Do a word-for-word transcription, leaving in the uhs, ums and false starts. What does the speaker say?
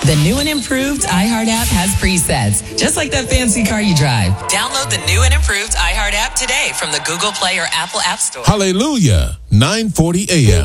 The new and improved iHeart app has presets, just like that fancy car you drive. Download the new and improved iHeart app today from the Google Play or Apple App Store. Hallelujah, nine forty a.m.